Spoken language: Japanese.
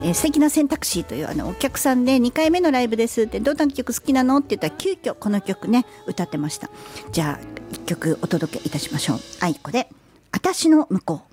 素敵な選択肢というお客さんで2回目のライブですってどんな曲好きなのって言ったら急遽この曲ね歌ってました。じゃあ1曲お届けいたしましょう。愛子で私の向こう。